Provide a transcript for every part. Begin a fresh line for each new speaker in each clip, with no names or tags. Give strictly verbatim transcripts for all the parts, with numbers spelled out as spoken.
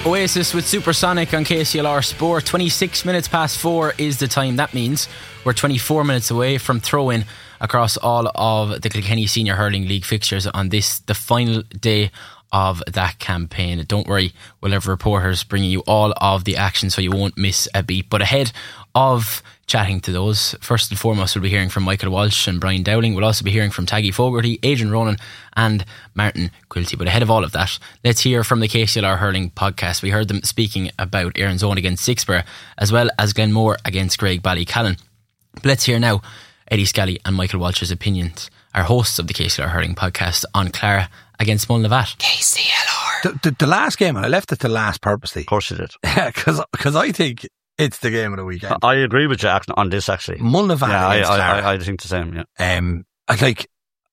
Oasis with Supersonic on K C L R Sport. twenty-six minutes past four is the time. That means we're twenty-four minutes away from throw-in across all of the Kilkenny Senior Hurling League fixtures on this, the final day of that campaign. Don't worry, we'll have reporters bringing you all of the action so you won't miss a beat. But ahead of chatting to those, first and foremost we'll be hearing from Michael Walsh and Brian Dowling. We'll also be hearing from Taggy Fogarty, Adrian Ronan and Martin Quilty. But ahead of all of that, let's hear from the K C L R Hurling podcast. We heard them speaking about Erin's Own against Sixborough, as well as Glenmore against Graigue-Ballycallan. But let's hear now Eddie Scally and Michael Walsh's opinions, our hosts of the K C L R Hurling podcast, on Clara against Mullinavat.
K C L R.
The, the, the last game, and I left it to last purposely.
Of course you did.
Yeah, because I think it's the game of the weekend.
I agree with you on this, actually.
Mullinavat
yeah,
against
I,
Clara.
I, I think the same, yeah.
Um, I like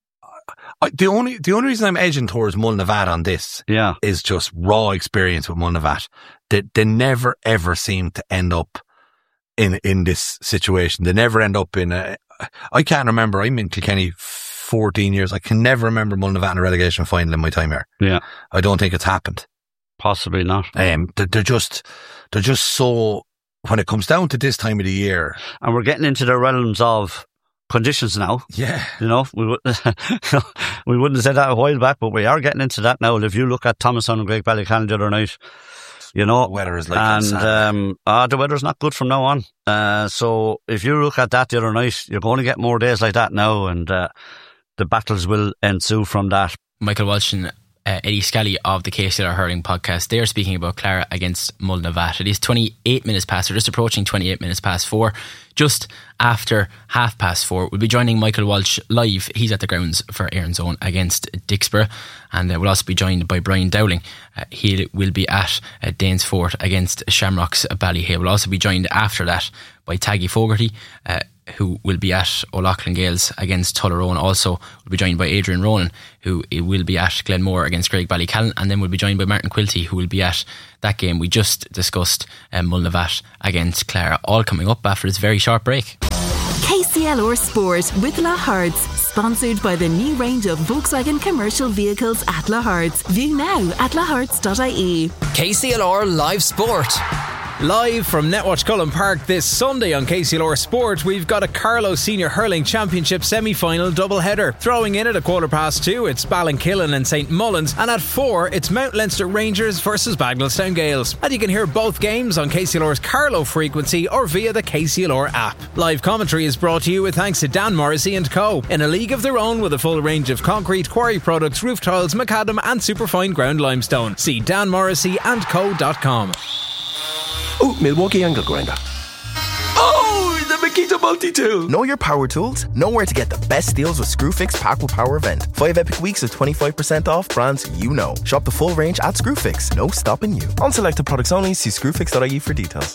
I, the only the only reason I'm edging towards Mullinavat on this
yeah.
is just raw experience with Mullinavat. They, they never ever seem to end up in in this situation. They never end up in a... I can't remember. I'm in Kilkenny fourteen years. I can never remember Mullinavat in a relegation final in my time here.
Yeah.
I don't think it's happened.
Possibly not.
Um, they're, they're just they're just so... When it comes down to this time of the year...
And we're getting into the realms of conditions now.
Yeah.
You know, we, would, we wouldn't have said that a while back, but we are getting into that now. If you look at Thomastown and Graigue-Ballycallan the other night, you know...
The weather is like...
And um, ah, the weather's not good from now on. Uh, so if you look at that the other night, you're going to get more days like that now, and uh, the battles will ensue from that.
Michael Walsh and Uh, Eddie Scally of the K C L R Hurling podcast, they are speaking about Clara against Mullinavat. It is twenty-eight minutes past, or just approaching twenty-eight minutes past four. Just after half past four, we'll be joining Michael Walsh live. He's at the grounds for Erin's Own against Dicksboro, and uh, we'll also be joined by Brian Dowling. Uh, he will be at uh, Danesfort against Shamrocks Ballyhale. We'll also be joined after that by Taggy Fogarty, uh, who will be at O'Loughlin Gales against Tullaroan. Also, we'll be joined by Adrian Ronan, who will be at Glenmore against Graigue-Ballycallan, and then we'll be joined by Martin Quilty, who will be at that game we just discussed, um, Mullinavat against Clara. All coming up after this very short break.
K C L R Sport with Lahart's, sponsored by the new range of Volkswagen commercial vehicles at Lahart's. View now at laharts dot I E.
K C L R Live Sport.
Live from Netwatch Cullen Park this Sunday on K C L R Sport, we've got a Carlow Senior Hurling Championship semi-final doubleheader. Throwing in at a quarter past two, it's Ballinkillen and Saint Mullins, and at four, it's Mount Leinster Rangers versus Bagnallstown Gales. And you can hear both games on K C L R's Carlow frequency or via the K C L R app. Live commentary is brought to you with thanks to Dan Morrissey and Co. In a league of their own with a full range of concrete, quarry products, roof tiles, macadam and superfine ground limestone. See dan morrissey and co dot com.
Oh, Milwaukee Angle Grinder.
Oh, the Makita Multi-Tool.
Know your power tools? Know where to get the best deals with Screwfix Pack with Power event. Five epic weeks of twenty-five percent off brands you know. Shop the full range at Screwfix. No stopping you. On selected products only. See screwfix dot I E for details.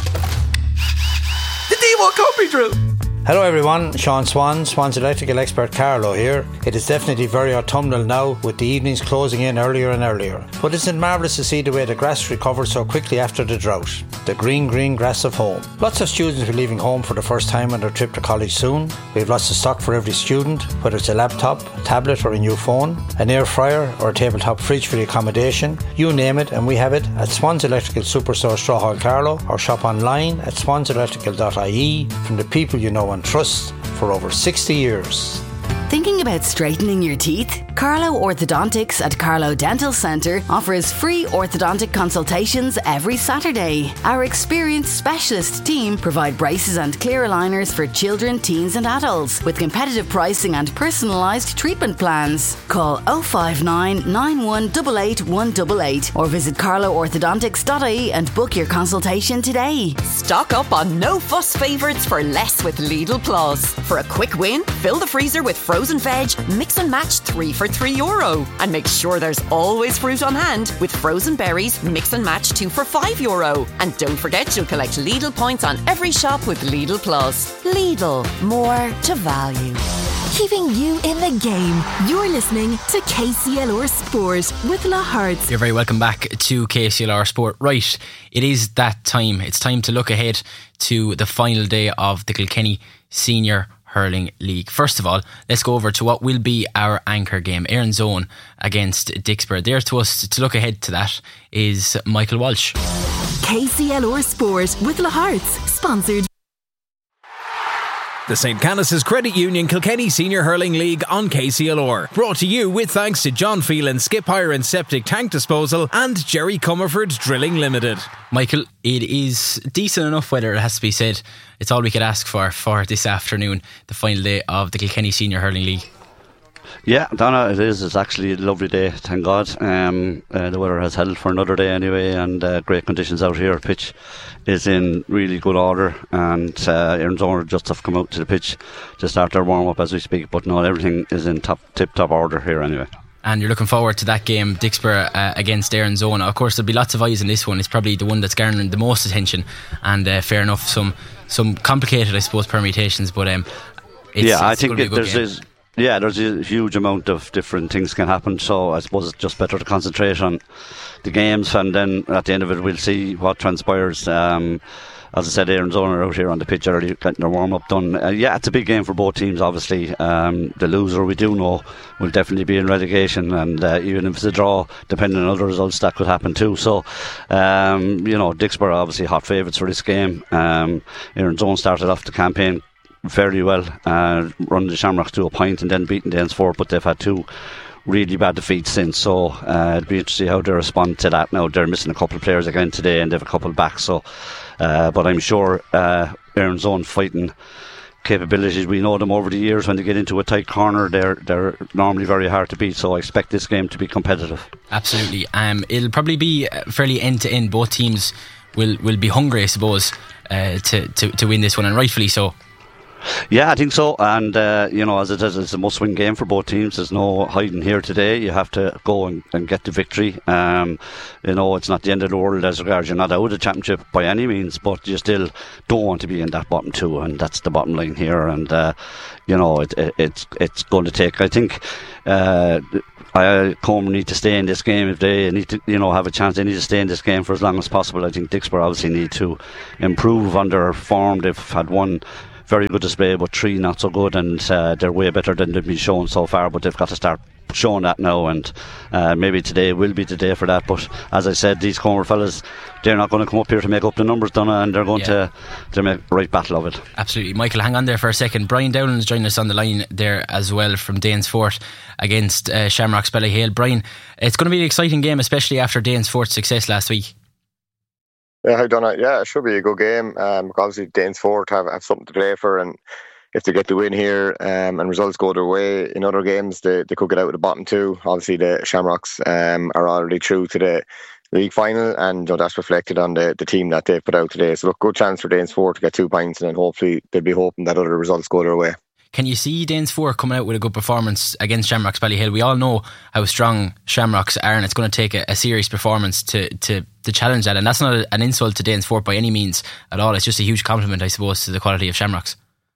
The D one Copy Drill.
Hello everyone, Sean Swan, Swan's electrical expert Carlow here. It is definitely very autumnal now, with the evenings closing in earlier and earlier. But isn't it marvellous to see the way the grass recovered so quickly after the drought? The green, green grass of home. Lots of students will be leaving home for the first time on their trip to college soon. We have lots of stock for every student, whether it's a laptop, a tablet or a new phone, an air fryer or a tabletop fridge for the accommodation. You name it and we have it at Swans Electrical Superstore Straw Hall Carlow, or shop online at swans electrical dot I E from the people you know and trust for over sixty years.
Thinking about straightening your teeth? Carlow Orthodontics at Carlow Dental Centre offers free orthodontic consultations every Saturday. Our experienced specialist team provide braces and clear aligners for children, teens and adults with competitive pricing and personalised treatment plans. Call oh five nine, nine one eight eight, one eight eight or visit carlow orthodontics dot I E and book your consultation today.
Stock up on no fuss favourites for less with Lidl Plus. For a quick win, fill the freezer with frozen veg, mix and match three for three euro. And make sure there's always fruit on hand with frozen berries, mix and match two for five euro. And don't forget you'll collect Lidl points on every shop with Lidl Plus. Lidl, more to value.
Keeping you in the game. You're listening to K C L R Sport with Lahart's.
You're very welcome back to K C L R Sport. Right, it is that time. It's time to look ahead to the final day of the Kilkenny Senior Hurling League. First of all, let's go over to what will be our anchor game, Erin's Own against Dicksboro. There to us to look ahead to that is Michael Walsh.
K C L R Sport with La Hearts, sponsored.
The Saint Canice's Credit Union Kilkenny Senior Hurling League on K C L R. Brought to you with thanks to John Phelan Skip Hire and Septic Tank Disposal and Jerry Comerford Drilling Limited.
Michael, it is decent enough weather, it has to be said. It's all we could ask for for this afternoon, the final day of the Kilkenny Senior Hurling League.
Yeah, Donna, it is. It's actually a lovely day, thank God. Um, uh, the weather has held for another day anyway, and uh, great conditions out here. Pitch is in really good order, and uh, Erin's Own just have come out to the pitch to start their warm-up as we speak, but no, everything is in top, tip-top order here anyway.
And you're looking forward to that game, Dicksboro uh, against Erin's Own. Of course, there'll be lots of eyes on this one. It's probably the one that's garnering the most attention, and uh, fair enough, some some complicated, I suppose, permutations, but um, it's,
yeah,
it's
I think it, there's,
there's
yeah, there's a huge amount of different things can happen, so I suppose it's just better to concentrate on the games, and then at the end of it we'll see what transpires. Um, as I said, Erin's Own are out here on the pitch already getting their warm-up done. Uh, yeah, it's a big game for both teams, obviously. Um, the loser, we do know, will definitely be in relegation, and uh, even if it's a draw, depending on other results, that could happen too. So, um, you know, Dicksboro are obviously hot favourites for this game. Um, Erin's Own started off the campaign very well, uh, running the Shamrocks to a point and then beating Danesfort, but they've had two really bad defeats since, so uh, it'll be interesting how they respond to that. Now they're missing a couple of players again today and they have a couple back, so uh, but I'm sure uh, Erin's Own fighting capabilities, we know them over the years. When they get into a tight corner, they're they're normally very hard to beat, so I expect this game to be competitive.
Absolutely. Um, it'll probably be fairly end to end. Both teams will, will be hungry, I suppose, uh, to, to, to win this one, and rightfully so.
Yeah, I think so, and uh, you know, as it is, it's a must-win game for both teams. There's no hiding here today. You have to go and, and get the victory. Um, you know, it's not the end of the world as regards you're not out of the championship by any means, but you still don't want to be in that bottom two, and that's the bottom line here. And uh, you know, it, it, it's it's going to take, I think, uh, I Comer need to stay in this game. If they need to, you know, have a chance, they need to stay in this game for as long as possible. I think Dicksboro obviously need to improve on their form. They've had one very good display, but three not so good, and uh, they're way better than they've been shown so far, but they've got to start showing that now, and uh, maybe today will be the day for that. But as I said, these Comer fellas, they're not going to come up here to make up the numbers, Donna, and they're going yeah. to, to make a right battle of it.
Absolutely. Michael, hang on there for a second. Brian Dowland's joining us on the line there as well from Danesfort against uh, Shamrocks Ballyhale. Brian, it's going to be an exciting game, especially after Danesfort's success last week.
Yeah, how done it? Yeah, it should be a good game. Um, obviously, Danesfort have, have something to play for, and if they get the win here um, and results go their way in other games, they, they could get out of the bottom two. Obviously, the Shamrocks um, are already through to the league final, and you know, that's reflected on the, the team that they've put out today. So, look, good chance for Danesfort to get two points, and then hopefully they'll be hoping that other results go their way.
Can you see Danesfort coming out with a good performance against Shamrocks Ballyhale? We all know how strong Shamrocks are, and it's going to take a, a serious performance to, to, to challenge that. And that's not a, an insult to Danesfort by any means at all. It's just a huge compliment, I suppose, to the quality of Shamrocks.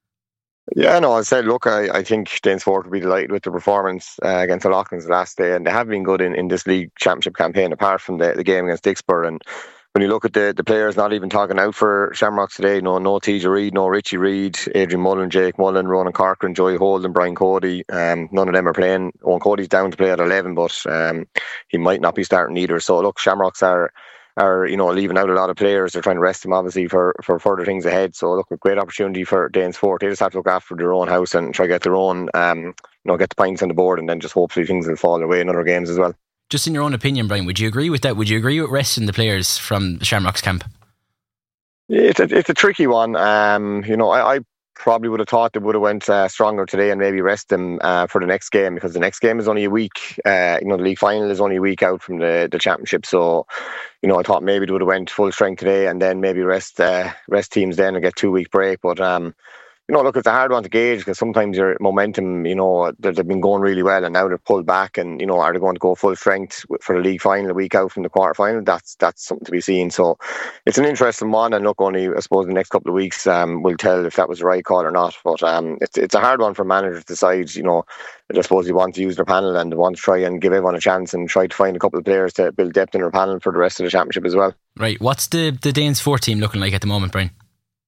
Yeah, no, I said, look, I, I think Danesfort will be delighted with the performance uh, against the Loughlin's last day, and they have been good in, in this league championship campaign, apart from the, the game against Dicksboro. And when you look at the, the players not even talking out for Shamrocks today, no no T J Reid, no Richie Reid, Adrian Mullen, Jake Mullen, Ronan Corcoran, Joey Holden, Brian Cody, um, none of them are playing. Owen Cody's down to play at eleven, but um, he might not be starting either. So look, Shamrocks are are you know leaving out a lot of players. They're trying to rest them obviously for, for further things ahead. So look, a great opportunity for Danesfort. They just have to look after their own house and try to get their own um, you know get the points on the board, and then just hopefully things will fall their way in other games as well.
Just in your own opinion, Brian, would you agree with that? Would you agree with resting the players from the Shamrocks camp?
It's a, it's a tricky one. Um, you know, I, I probably would have thought they would have went uh, stronger today and maybe rest them uh, for the next game, because the next game is only a week. Uh, you know, the league final is only a week out from the, the championship. So, you know, I thought maybe they would have went full strength today and then maybe rest uh, rest teams then and get two week break. But um, you know, look, it's a hard one to gauge, because sometimes your momentum, you know, they've been going really well and now they're pulled back, and, you know, are they going to go full strength for the league final a week out from the quarter final? That's that's something to be seen. So it's an interesting one, and look, only, I suppose, the next couple of weeks um, will tell if that was the right call or not. But um, it's, it's a hard one for managers to decide. You know, I suppose they want to use their panel and they want to try and give everyone a chance and try to find a couple of players to build depth in their panel for the rest of the championship as well.
Right, what's the, the Danesfort team looking like at the moment, Brian?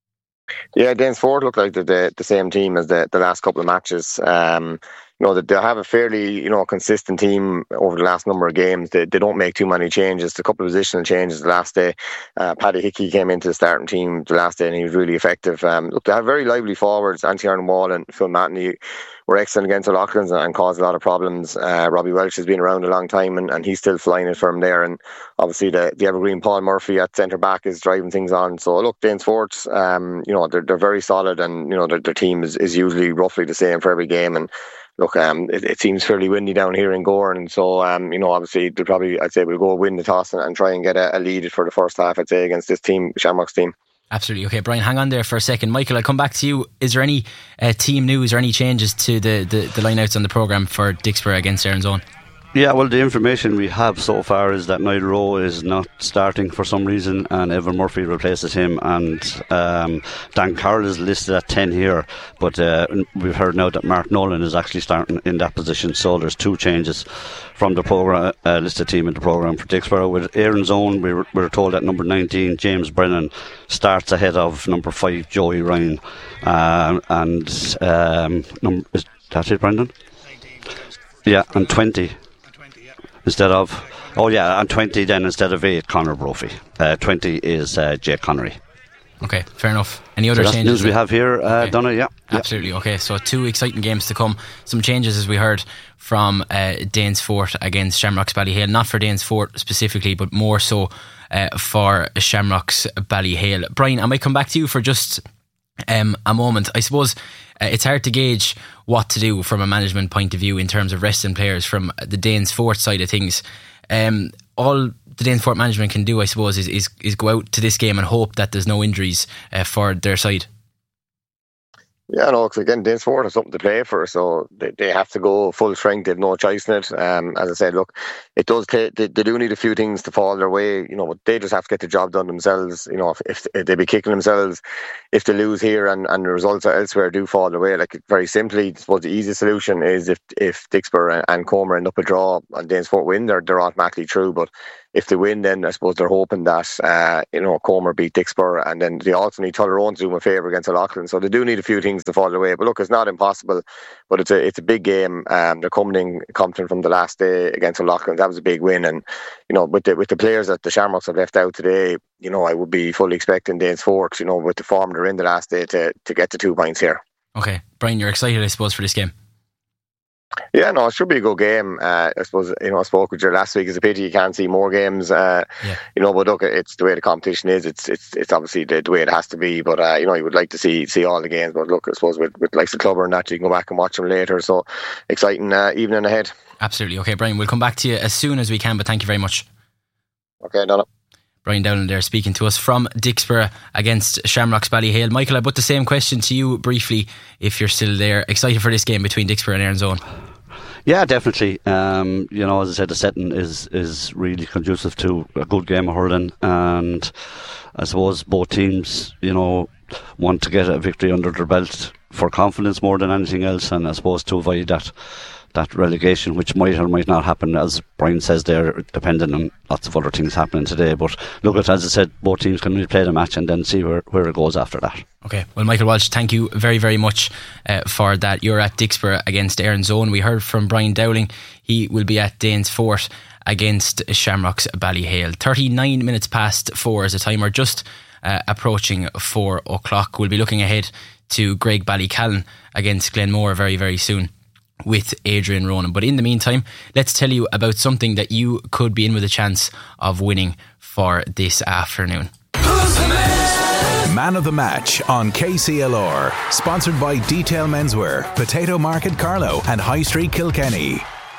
Yeah, Danesfort look like they're the, the same team as the, the last couple of matches. Um, you know, that they have a fairly, you know, consistent team over the last number of games. They, they don't make too many changes. A couple of positional changes the last day. Uh, Paddy Hickey came into the starting team the last day and he was really effective. Um, look, they have very lively forwards. Antti Wall and Phil Matney were excellent against O'Loughlin's and, and caused a lot of problems. Uh, Robbie Welch has been around a long time and, and he's still flying it for him there. And obviously the, the evergreen Paul Murphy at centre back is driving things on. So look, Danesfort, um, you know, they're they're very solid and you know their, their team is, is usually roughly the same for every game. And look, um, it, it seems fairly windy down here in Gowran, and so um, you know, obviously they'll probably, I'd say, we'll go win the toss and, and try and get a, a lead for the first half, I'd say, against this team, Shamrock's team.
Absolutely. Okay, Brian, hang on there for a second. Michael, I'll come back to you. Is there any uh, team news or any changes to the, the, the line-outs on the programme for Dicksboro against Erin's Own?
Yeah, well, the information we have so far is that Niall Rowe is not starting for some reason and Evan Murphy replaces him, and um, Dan Carroll is listed at ten here, but uh, we've heard now that Mark Nolan is actually starting in that position, so there's two changes from the program, uh, listed team in the programme for Dicksboro. With Erin's Own, we were, we were told that number nineteen, James Brennan, starts ahead of number five, Joey Ryan, uh, and um, number, is that it, Brendan? Yeah, and twenty. Instead of, oh yeah, and twenty then instead of eight, Conor Brophy. Uh, twenty is uh, Jay Connery.
Okay, fair enough. Any other
so that's
changes
news we have here, uh,
okay.
Donna? Yeah,
absolutely. Yeah. Okay, so two exciting games to come. Some changes, as we heard, from uh, Danesfort against Shamrocks Ballyhale. Not for Danesfort specifically, but more so uh, for Shamrocks Ballyhale. Brian, I might come back to you for just um, a moment. I suppose uh, it's hard to gauge what to do from a management point of view in terms of resting players from the Danesfort side of things. Um, all the Danesfort management can do, I suppose, is, is is go out to this game and hope that there's no injuries uh, for their side.
Yeah, no, because again, Danesfort has something to play for, so they, they have to go full strength. They have no choice in it. Um, as I said, look, it does take, they, they do need a few things to fall their way, you know, but they just have to get the job done themselves. You know, if, if, if they be kicking themselves, if they lose here and, and the results elsewhere do fall their way, like very simply, I suppose the easiest solution is if if Dicksboro and, and Comer end up a draw and Danesfort win, they're, they're automatically through. But if they win, then I suppose they're hoping that uh, you know, Comer beat Dicksboro, and then they also need Tullaroan to do them a favour against O'Loughlin. So they do need a few things to fall their way. But look, it's not impossible, but it's a it's a big game. Um, they're coming in confident from the last day against O'Loughlin. That was a big win, and you know, with the with the players that the Shamrocks have left out today, you know, I would be fully expecting Danesfort, you know, with the form they're in the last day, to to get to two points here.
Okay, Brian, you're excited, I suppose, for this game.
Yeah, no, it should be a good game. Uh, I suppose, you know, I spoke with you last week. It's a pity you can't see more games. Uh, yeah. You know, but look, it's the way the competition is. It's it's it's obviously the, the way it has to be. But uh, you know, you would like to see see all the games. But look, I suppose with with like the clubber and that, you can go back and watch them later. So exciting uh, evening ahead.
Absolutely. Okay, Brian, we'll come back to you as soon as we can. But thank you very much.
Okay, Donna.
Brian Dowland there speaking to us from Dicksboro against Shamrocks Ballyhale. Michael, I put the same question to you briefly, if you're still there. Excited for this game between Dicksboro and Erin's Own?
Yeah, definitely. Um, you know, as I said, the setting is, is really conducive to a good game of hurling, and I suppose both teams, you know, want to get a victory under their belt for confidence more than anything else, and I suppose to avoid that that relegation, which might or might not happen, as Brian says there, depending on lots of other things happening today. But look, at as I said, both teams can really play the match and then see where, where it goes after that.
Okay, well, Michael Walsh, thank you very, very much uh, for that. You're at Dicksboro against Erin's Own. We heard from Brian Dowling. He will be at Danesfort against Shamrocks Ballyhale. thirty-nine minutes past four is the timer, just uh, approaching four o'clock. We'll be looking ahead to Greg Ballycallan against Glenmore very, very soon with Adrian Ronan. But in the meantime, let's tell you about something that you could be in with a chance of winning for this afternoon.
Man of the Match on K C L R, sponsored by Detail Menswear, Potato Market Carlow and High Street Kilkenny.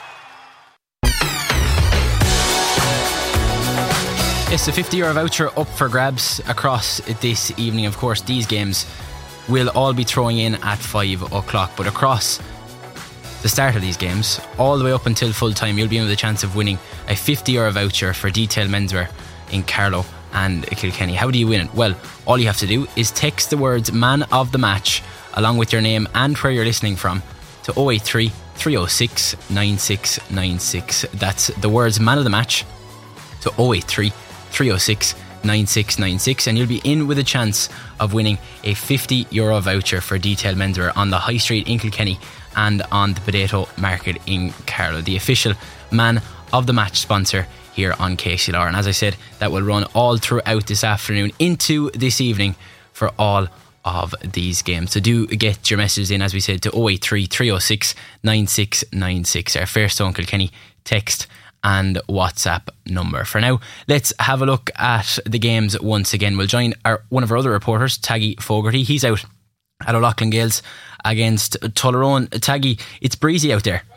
Yes, a fifty euro voucher up for grabs across this evening. Of course, these games will all be throwing in at five o'clock, but across the start of these games, all the way up until full time, you'll be in with a chance of winning a fifty euro voucher for Detail Menswear in Carlow and Kilkenny. How do you win it? Well, all you have to do is text the words Man of the Match along with your name and where you're listening from to oh eight three, three oh six, nine six nine six. That's the words Man of the Match to oh eight three, three oh six, nine six nine six, and you'll be in with a chance of winning a fifty euro voucher for Detail Menswear on the High Street in Kilkenny and on the Potato Market in Carlow, the official man of the match sponsor here on K C L R. And as I said, that will run all throughout this afternoon into this evening for all of these games. So do get your messages in, as we said, to oh eight three, three oh six, nine six nine six, our Fairstone Kilkenny text and WhatsApp number. For now, let's have a look at the games once again. We'll join our one of our other reporters, Taggy Fogarty. He's out at O'Loughlin Gales against Tullaroan. Taggy, it's breezy out there.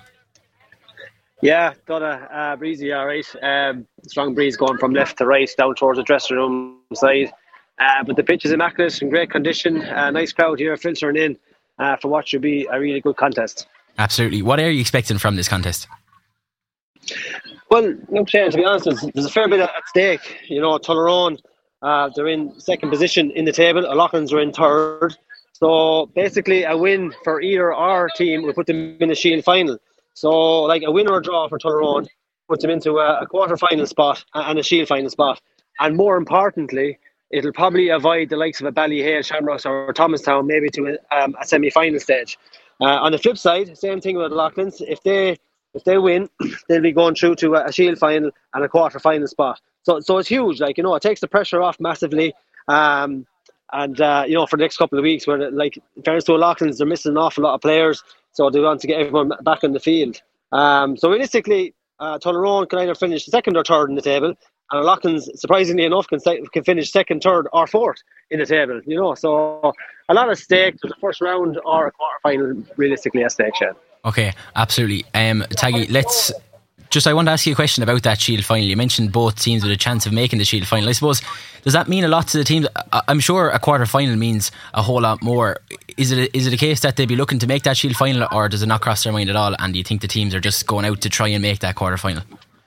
Yeah, got a uh, breezy, all right. Um, strong breeze going from left to right down towards the dressing room side. Uh, but the pitch is immaculate, in great condition. Uh, nice crowd here filtering in uh, for what should be a really good contest.
Absolutely. What are you expecting from this contest?
Well, look, Shane, to be honest, there's, there's a fair bit at stake. You know, Tullaroan, uh, they're in second position in the table. O'Loughlin's are in third. So basically, a win for either our team will put them in the Shield final. So, like, a win or a draw for Tullaroan puts them into a, a quarter-final spot and a Shield final spot. And more importantly, it'll probably avoid the likes of a Ballyhale, Shamrocks or Thomastown maybe to a, um, a semi-final stage. Uh, on the flip side, same thing with Loughlin's. If they if they win, they'll be going through to a Shield final and a quarter-final spot. So so it's huge. Like, you know, it takes the pressure off massively. Um, and, uh, you know, for the next couple of weeks, where, like, in fairness to Loughlin's, they're missing an awful lot of players. So they want to get everyone back on the field. Um, so realistically, uh, Tullaroan can either finish second or third in the table. And Loughlin's, surprisingly enough, can, can finish second, third or fourth in the table. You know, so a lot at stake. There's a first round or a quarter final realistically at stake, Shane.
Okay, absolutely. Um, Taggy, let's just, I want to ask you a question about that Shield final. You mentioned both teams with a chance of making the Shield final. I suppose, does that mean a lot to the teams? I'm sure a quarter final means a whole lot more. Is it a, is it a case that they'd be looking to make that Shield final, or does it not cross their mind at all? And do you think the teams are just going out to try and make that quarter final?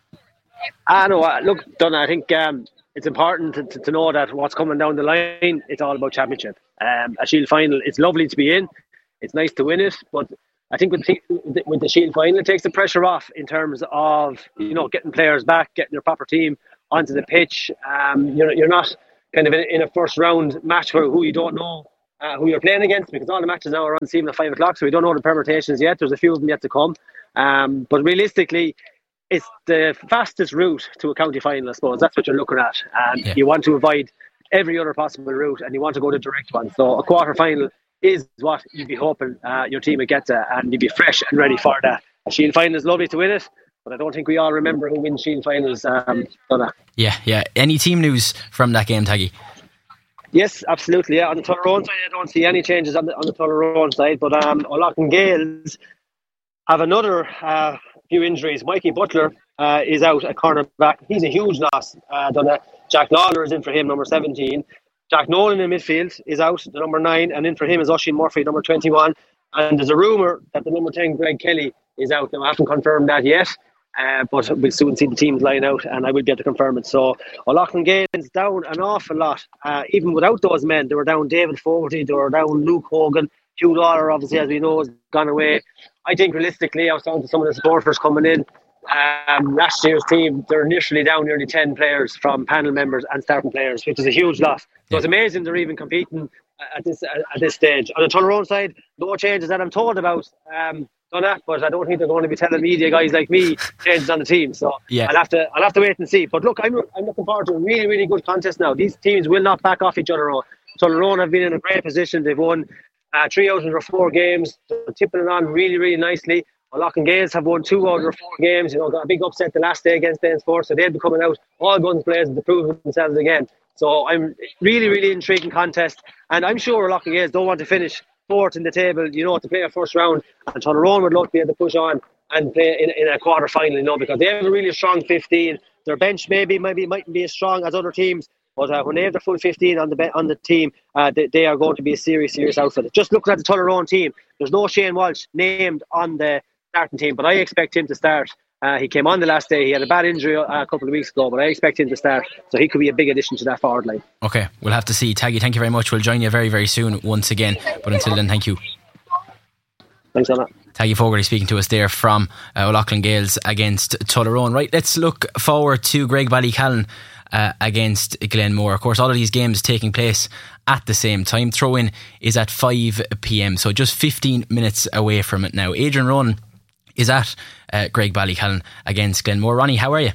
I know. Uh, look, Donna, I think um, it's important to, to, to know that what's coming down the line, it's all about championship. Um, a Shield final, it's lovely to be in. It's nice to win it, but I think with the, with the Shield final, it takes the pressure off in terms of, you know, getting players back, getting your proper team onto the pitch. Um, you're you're not kind of in, in a first round match where who you don't know uh, who you're playing against, because all the matches now are on this evening at five o'clock, so we don't know the permutations yet. There's a few of them yet to come. Um, but realistically, it's the fastest route to a county final, I suppose. That's what you're looking at. And yeah. You want to avoid every other possible route, and you want to go the direct one. So a quarter final is what you'd be hoping uh, your team would get to, and you'd be fresh and ready for that. A Shield final is lovely to win it, but I don't think we all remember who wins Shield finals. Um,
yeah, yeah. Any team news from that game, Taggy?
Yes, absolutely. Yeah, on the Tullaroan side, I don't see any changes on the, on the Tullaroan side, but um, O'Loughlin Gales have another uh, few injuries. Mikey Butler uh, is out at cornerback. He's a huge loss. Uh, done a, Jack Lawler is in for him, number seventeen. Jack Nolan in midfield is out, the number nine, and in for him is Oisin Murphy, number twenty-one. And there's a rumour that the number ten, Greg Kelly, is out. Now, I haven't confirmed that yet, uh, but we'll soon see the teams line out, and I will be able to confirm it. So, O'Loughlin Gales down an awful lot. Uh, even without those men, they were down David Fogarty, they were down Luke Hogan, Hugh Lawler, obviously, as we know, has gone away. I think realistically, I was talking to some of the supporters coming in, um, last year's team, they're initially down nearly ten players from panel members and starting players, which is a huge loss. So it's amazing they're even competing at this at this stage. On the Tullaroan side, no changes that I'm told about. Um, done that, but I don't think they're going to be telling media guys like me changes on the team. So yeah. I'll have to I'll have to wait and see. But look, I'm I'm looking forward to a really really good contest now. These teams will not back off each other. Tullaroan have been in a great position. They've won uh, three out of their four games. They're tipping it on really really nicely. O'Loughlin Gales have won two out of their four games. You know, got a big upset the last day against Danesfort, so they'll be coming out all guns blazing to prove themselves again. So I'm really, really intriguing contest, and I'm sure O'Loughlin Gales don't want to finish fourth in the table, you know, to play a first round, and Tullaroan would love to be able to push on and play in, in a quarter final, you know, because they have a really strong fifteen. Their bench maybe maybe mightn't be as strong as other teams, but uh, when they have their full fifteen on the be- on the team, uh, they, they are going to be a serious, serious outfit. Just looking at the Tullaroan team, there's no Shane Walsh named on the starting team, but I expect him to start. Uh, he came on the last day. He had a bad injury uh, a couple of weeks ago, but I expect him to start, so he could be a big addition to that forward line. Okay, we'll have to see. Taggy, thank you very much. We'll join you very, very soon once again, but until then, thank you. Thanks a lot. Taggy Fogarty speaking to us there from uh, O'Loughlin Gales against Tullaroan. Right, let's look forward to Greg Ballycallan
uh, against Glenmore. Of course, all of these games taking place at the same time. Throw-in is at five p.m, so just fifteen minutes away from it now. Adrian Ronan is at uh, Graigue-Ballycallan against Glenmore. Ronnie, how are you?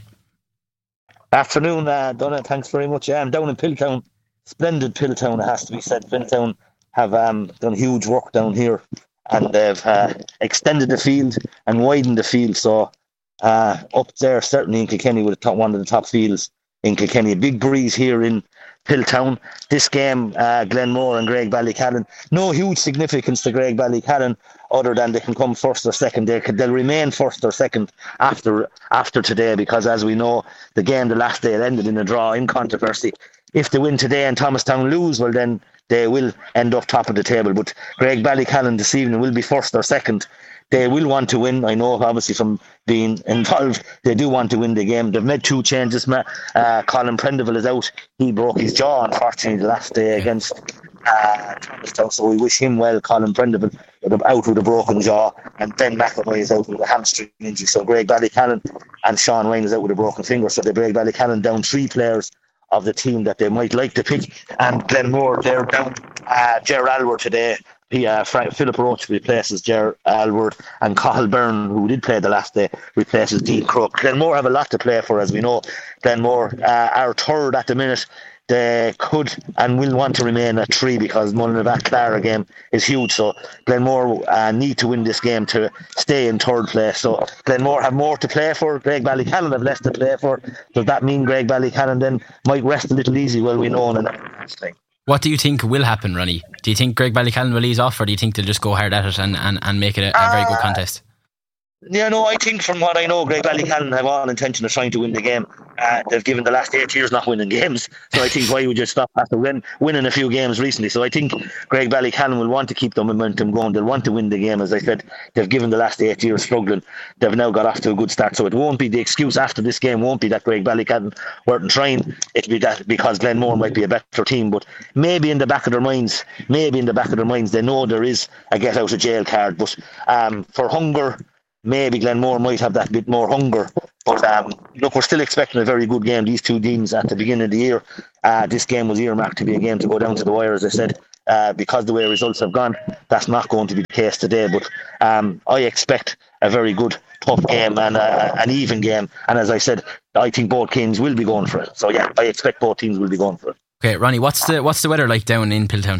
Afternoon, uh, Donna. Thanks very much. Yeah, I'm down in Piltown. Splendid Piltown, it has to be said. Piltown have um, done huge work down here, and they've uh, extended the field and widened the field. So uh, up there, certainly in Kilkenny, with the top, one of the top fields in Kilkenny. A big breeze here in Piltown. This game, uh, Glenmore and Graigue-Ballycallan, no huge significance to Graigue-Ballycallan other than they can come first or second. They could, they'll remain first or second after after today, because as we know, the game the last day it ended in a draw in controversy. If they win today and Thomastown lose, well then they will end up top of the table. But Graigue-Ballycallan this evening will be first or second. They will want to win. I know, obviously, from being involved, they do want to win the game. They've made two changes. Uh, Colin Prendeville is out. He broke his jaw, unfortunately, the last day against uh, Thomastown. So we wish him well, Colin Prendeville, out with a broken jaw. And Ben McElroy is out with a hamstring injury. So Graigue-Ballycallan and Sean Wayne is out with a broken finger. So the Graigue-Ballycallan down three players of the team that they might like to pick. And Glenmore, they're down uh, Ger Alward today. He, uh, Frank, Philip Roach replaces Ger Alward, and Cathal Byrne, who did play the last day, replaces Dean Crook. Glenmore have a lot to play for, as we know. Glenmore uh, are third at the minute. They could and will want to remain at three, because Mullinavat Clara game is huge. So Glenmore uh, need to win this game to stay in third place. So Glenmore have more to play for. Graigue-Ballycallan have less to play for. Does that mean Graigue-Ballycallan then might rest a little easy? Well, we know in the next thing.
What do you think will happen, Ronnie? Do you think Graigue-Ballycallan will ease off, or do you think they'll just go hard at it and, and, and make it a, a very good contest?
Yeah, no, I think from what I know, Graigue-Ballycallan have all intention of trying to win the game. Uh, they've given the last eight years not winning games, so I think why would you stop after win, winning a few games recently? So I think Graigue-Ballycallan will want to keep the momentum going. They'll want to win the game. As I said, they've given the last eight years struggling. They've now got off to a good start, so it won't be the excuse after this game won't be that Graigue-Ballycallan weren't trying. It'll be that because Glenmore might be a better team, but maybe in the back of their minds, maybe in the back of their minds, they know there is a get out of jail card. But um, for hunger, maybe Glenmore might have that bit more hunger. But um, look, we're still expecting a very good game. These two teams at the beginning of the year, uh, this game was earmarked to be a game to go down to the wire, as I said. Uh, because the way results have gone, that's not going to be the case today. But um, I expect a very good, tough game and uh, an even game. And as I said, I think both teams will be going for it. So yeah, I expect both teams will be going for it.
Okay, Ronnie, what's the what's the weather like down in Piltown?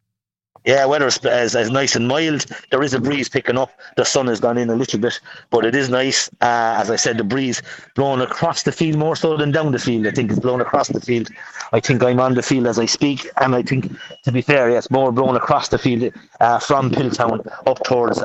Yeah, weather is, is, is nice and mild. There is a breeze picking up. The sun has gone in a little bit, but it is nice. Uh, as I said, the breeze blowing across the field more so than down the field. I think it's blowing across the field. I think I'm on the field as I speak, and I think, to be fair, yes, more blowing across the field uh, from Piltown up towards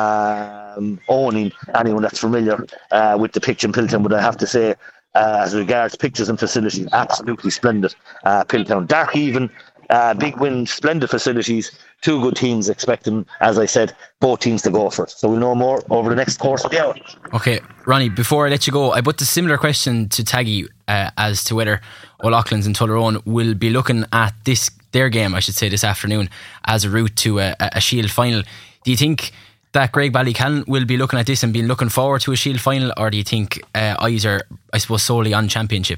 um, Owning. Anyone that's familiar uh, with the pitch in Piltown, but I have to say, uh, as regards pitches and facilities, absolutely splendid. Uh, Piltown, dark even. Uh, big win, splendid facilities, two good teams, expecting, as I said, both teams to go for it. So we'll know more over the next course of the hour.
Okay, Ronnie, before I let you go, I put the similar question to Taggy uh, as to whether O'Loughlin's and Tullaroan will be looking at this, their game, I should say, this afternoon as a route to a, a Shield final. Do you think that Graigue-Ballycallan will be looking at this and be looking forward to a Shield final, or do you think uh, eyes are, I suppose, solely on Championship?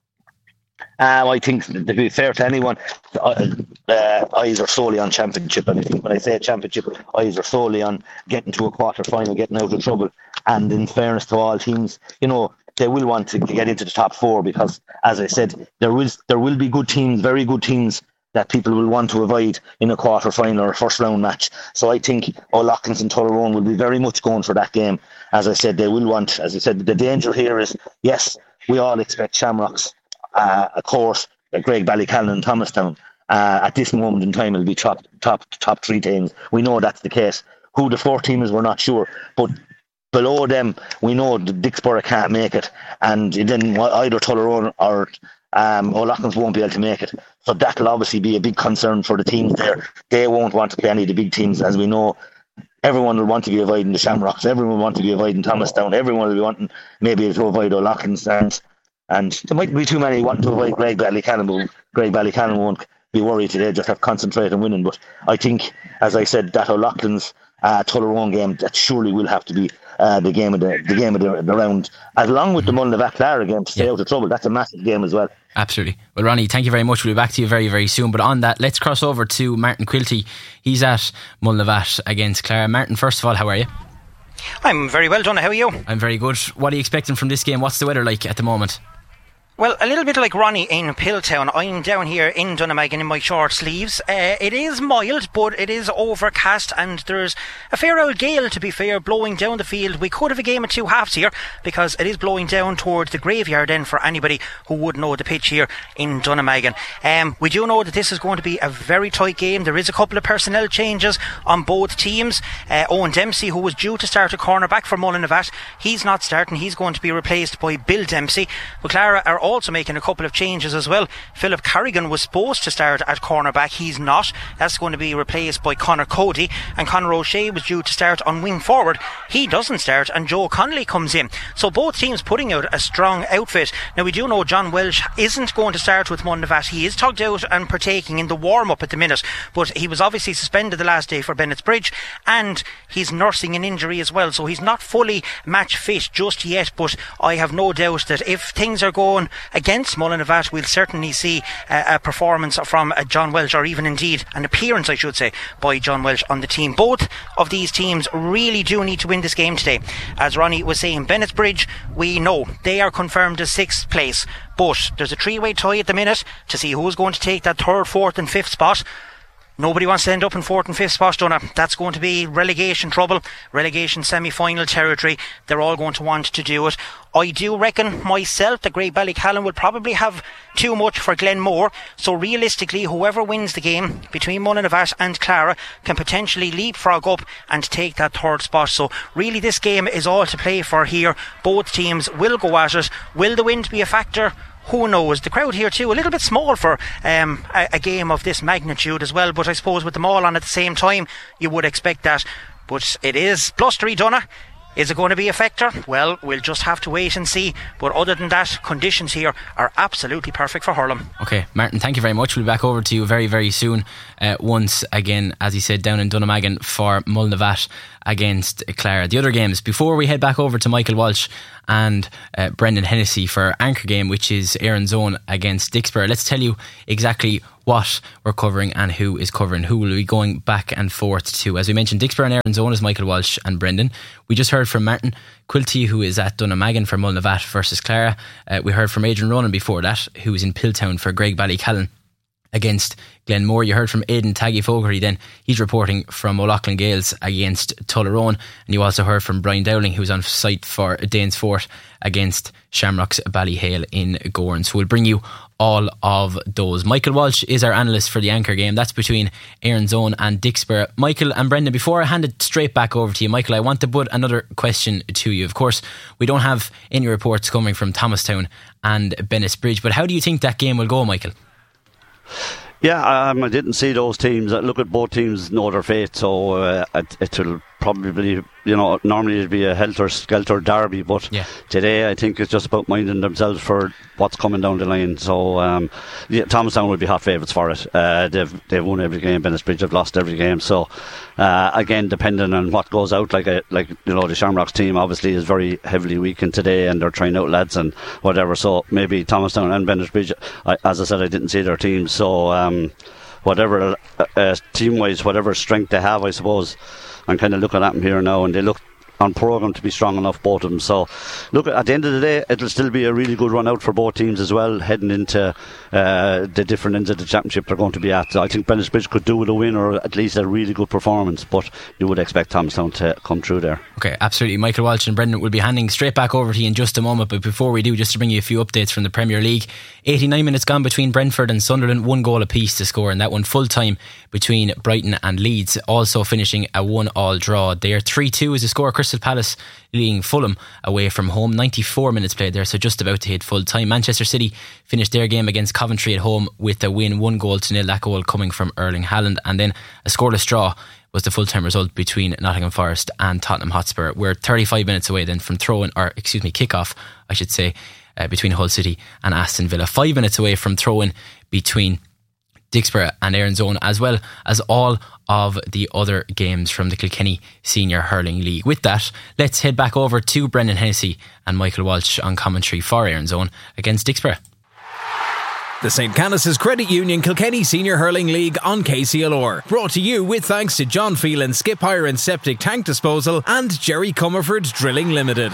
Um, I think, to be fair to anyone, uh, uh, eyes are solely on Championship. And I think when I say Championship, eyes are solely on getting to a quarter final, getting out of trouble. And in fairness to all teams, you know, they will want to get into the top four, because, as I said, there will there will be good teams, very good teams, that people will want to avoid in a quarter final or a first round match. So I think O'Loughlin's and Tullaroan will be very much going for that game. As I said, they will want, as I said, the danger here is, yes, we all expect Shamrocks. Uh, of course, Graigue-Ballycallan and Thomastown uh, at this moment in time will be top top top three teams. We know that's the case. Who the fourth team is, we're not sure, but below them, we know the Dicksboro can't make it, and then either Tullaroan or um, O'Loughlin's won't be able to make it. So that'll obviously be a big concern for the teams there. They won't want to play any of the big teams, as we know. Everyone will want to be avoiding the Shamrocks. Everyone will want to be avoiding Thomastown. Everyone will be wanting maybe to avoid O'Loughlin's. And And there might be too many wanting to avoid Graigue-Ballycallan, but Graigue-Ballycallan won't be worried today, just have to concentrate on winning. But I think, as I said, that O'Loughlin's uh, Tullaroan game, that surely will have to be uh, the game of the, the game of the, the round, along with the Mullinavat Clara game to stay yeah. out of trouble. That's a massive game as well.
Absolutely. Well, Ronnie, thank you very much. We'll be back to you very, very soon. But on that, let's cross over to Martin Quilty. He's at Mullinavat against Clara. Martin, first of all, how are you?
I'm very well done. How are you?
I'm very good. What are you expecting from this game? What's the weather like at the moment?
Well, a little bit like Ronnie in Pilltown. I'm down here in Dunnamaggin in my short sleeves. Uh, it is mild, but it is overcast, and there's a fair old gale, to be fair, blowing down the field. We could have a game of two halves here, because it is blowing down towards the graveyard end for anybody who would know the pitch here in Dunnamaggin. Um, we do know that this is going to be a very tight game. There is a couple of personnel changes on both teams. Uh, Owen Dempsey, who was due to start a cornerback for Mullinavat, he's not starting. He's going to be replaced by Bill Dempsey. But Clara are also making a couple of changes as well. Philip Carrigan was supposed to start at cornerback. He's not. That's going to be replaced by Conor Cody, and Conor O'Shea was due to start on wing forward. He doesn't start, and Joe Connolly comes in. So both teams putting out a strong outfit. Now, we do know John Welsh isn't going to start with Mullinavat. He is tugged out and partaking in the warm-up at the minute, but he was obviously suspended the last day for Bennett's Bridge, and he's nursing an injury as well, so he's not fully match fit just yet. But I have no doubt that if things are going against Mullinavat, we'll certainly see uh, a performance from uh, John Welsh, or even indeed an appearance, I should say, by John Welsh on the team. Both of these teams really do need to win this game today. As Ronnie was saying, Bennett's Bridge, we know they are confirmed as sixth place, but there's a three-way tie at the minute to see who's going to take that third, fourth and fifth spot. Nobody wants to end up in fourth and fifth spot, Donna. That's going to be relegation trouble, relegation semi-final territory. They're all going to want to do it. I do reckon myself that Grayballycallan will probably have too much for Glenmore. So realistically, whoever wins the game between Mullinavat and Clara can potentially leapfrog up and take that third spot. So really, this game is all to play for here. Both teams will go at it. Will the wind be a factor? Who knows? The crowd here too, a little bit small for um, a, a game of this magnitude as well, but I suppose with them all on at the same time, you would expect that. But it is blustery, Donna. Is it going to be a factor? Well, we'll just have to wait and see. But other than that, conditions here are absolutely perfect for hurling.
Okay, Martin, thank you very much. We'll be back over to you very, very soon. Uh, once again, as he said, down in Dunnamaggin for Mullinavat against Clara. The other games, before we head back over to Michael Walsh and uh, Brendan Hennessy for Anchor game, which is Erin's Own against Dicksboro, let's tell you exactly what we're covering and who is covering, who will be going back and forth to. As we mentioned, Dicksboro and Erin's Own is Michael Walsh and Brendan. We just heard from Martin Quilty, who is at Dunnamaggin for Mullinavat versus Clara. Uh, we heard from Adrian Ronan before that, who is in Pilltown for Grayballycallan against Glenmore. You heard from Aidan Taggy Fogarty then. He's reporting from O'Loughlin Gales against Tullaroan. And you also heard from Brian Dowling, who's on site for Danesfort against Shamrocks Ballyhale in Gorn. So we'll bring you all of those. Michael Walsh is our analyst for the Anchor game. That's between Erin's Own and Dicksboro. Michael and Brendan, before I hand it straight back over to you, Michael, I want to put another question to you. Of course, we don't have any reports coming from Thomastown and Bennett's Bridge, but how do you think that game will go, Michael?
Yeah, um, I didn't see those teams. Look at both teams know their fate, so uh, it, it will probably, you know, normally it'd be a helter-skelter derby, but yeah. Today I think it's just about minding themselves for what's coming down the line. So um, yeah, Thomastown would be hot favourites for it. Uh, they've they've won every game. Bennett's Bridge have lost every game. So uh, again, depending on what goes out, like a, like you know, the Shamrocks team obviously is very heavily weakened today, and they're trying out lads and whatever. So maybe Thomastown and Bennett's Bridge. I, as I said, I didn't see their teams, so um, whatever uh, uh, team-wise, whatever strength they have, I suppose. I'm kind of looking at them here now, and they look on programme to be strong enough, both of them. So look, at the end of the day, it'll still be a really good run out for both teams as well, heading into uh, the different ends of the championship they're going to be at. I think Bennett's Bridge could do with a win, or at least a really good performance, but you would expect Thomastown to come through there. Okay, absolutely. Michael Walsh and Brendan will be handing straight back over to you in just a moment, but before we do, just to bring you a few updates from the Premier League. eighty-nine minutes gone between Brentford and Sunderland, one goal apiece to score, and that one full time between Brighton and Leeds, also finishing a one all draw there. three two is the score. Crystal Palace leading Fulham away from home. ninety-four minutes played there, so just about to hit full time. Manchester City finished their game against Coventry at home with a win, one goal to nil. That goal coming from Erling Haaland. And then a scoreless draw was the full time result between Nottingham Forest and Tottenham Hotspur. We're thirty-five minutes away then from throw in, or excuse me, kick-off, I should say, uh, between Hull City and Aston Villa. Five minutes away from throw in between
Dicksboro and Erinzone, as well as all of the other games from the Kilkenny Senior Hurling League. With that, let's head back over to Brendan Hennessy and Michael Walsh on commentary for Erinzone against Dicksboro.
The Saint Canice's Credit Union Kilkenny Senior Hurling League on K C L R. Brought to you with thanks to John Phelan Skip Hire and Septic Tank Disposal and Jerry Comerford Drilling Limited.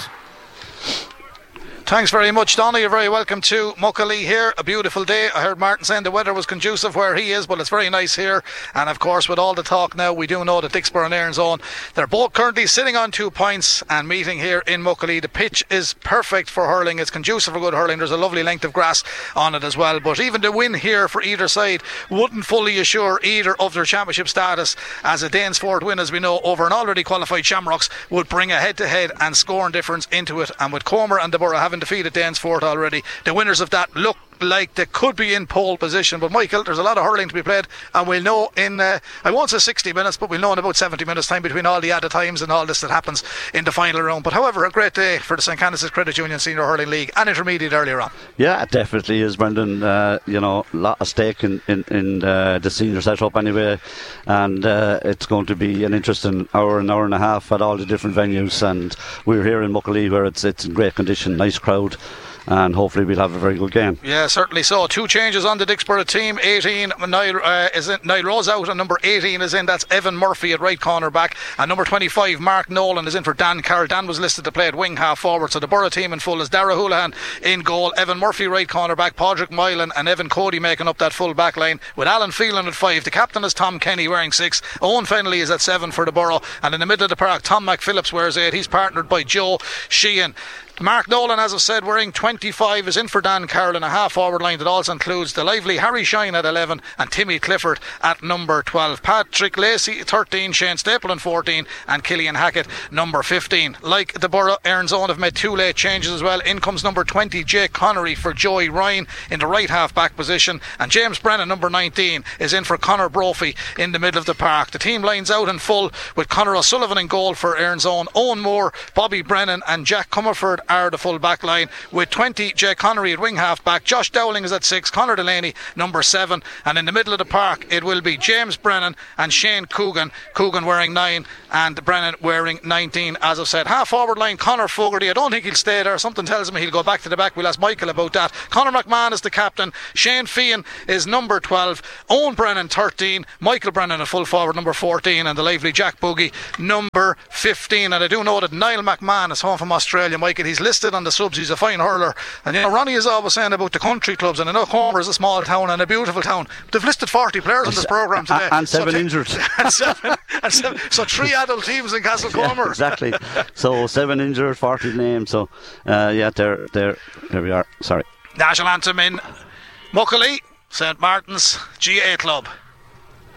Thanks very much, Donna. You're very welcome to Muckalee here. A beautiful day. I heard Martin saying the weather was conducive where he is, but it's very nice here. And of course, with all the talk now, we do know that Dicksboro and Erinzone, they're both currently sitting on two points and meeting here in Muckalee. The pitch is perfect for hurling. It's conducive for good hurling. There's a lovely length of grass on it as well. But even the win here for either side wouldn't fully assure either of their championship status, as a Danesfort win, as we know, over an already qualified Shamrocks would bring a head-to-head and scoring difference into it. And with Comer and the Borough having defeated Danesfort already, the winners of that look like they could be in pole position. But Michael, there's a lot of hurling to be played, and we'll know in uh, I won't say sixty minutes, but we'll know in about seventy minutes time between all the added times and all this that happens in the final round. But however, a great day for the Saint Canice's Credit Union Senior Hurling League and Intermediate earlier on.
Yeah, it definitely is, Brendan. Uh, you know, a lot of stake in, in, in uh, the senior setup anyway, and uh, it's going to be an interesting hour, an hour and a half at all the different venues. And we're here in Muckalee where it's, it's in great condition, nice crowd, and hopefully we'll have a very good game.
Yeah, certainly so. Two changes on the Dicksboro team. eighteen, Niall, uh, is in, Niall Rose out, and number eighteen is in. That's Evan Murphy at right corner back, and number twenty-five, Mark Nolan, is in for Dan Carroll. Dan was listed to play at wing half forward. So the Borough team in full is Dara Houlihan in goal, Evan Murphy right corner back, Padraig Moylan and Evan Cody making up that full back line, with Alan Phelan at five. The captain is Tom Kenny wearing six. Owen Fennelly is at seven for the Borough, and in the middle of the park, Tom McPhillips wears eight. He's partnered by Joe Sheehan. Mark Nolan, as I said, wearing twenty-five, is in for Dan Carroll in a half forward line that also includes the lively Harry Shine at eleven and Timmy Clifford at number twelve. Patrick Lacey thirteen, Shane Stapleton fourteen and Killian Hackett number fifteen. Like the Borough, Erinzone have made two late changes as well. In comes number twenty, Jake Connery, for Joey Ryan in the right half back position, and James Brennan, number nineteen, is in for Conor Brophy in the middle of the park. The team lines out in full with Conor O'Sullivan in goal for Erinzone. Owen Moore, Bobby Brennan and Jack Comerford are the full back line, with twenty, Jay Connery at wing half back. Josh Dowling is at six, Conor Delaney number seven, and in the middle of the park it will be James Brennan and Shane Coogan, Coogan wearing nine and Brennan wearing nineteen. As I've said, half forward line Conor Fogarty, I don't think he'll stay there, something tells me he'll go back to the back. We'll ask Michael about that. Conor McMahon is the captain, Shane Feehan is number twelve, Owen Brennan thirteen, Michael Brennan at full forward number fourteen, and the lively Jack Boogie number fifteen. And I do know that Niall McMahon is home from Australia, Michael. He's listed on the subs. He's a fine hurler, and you know, Ronnie is always saying about the country clubs, and I know Comer is a small town and a beautiful town. They've listed forty players in this programme today,
and seven
so t-
injured
and seven, and seven, so three adult teams in Castle Comer.
Yeah, exactly. So seven injured, forty names. So uh, yeah, there, there, there we are. Sorry.
National anthem in Muckalee, Saint Martin's G A A Club.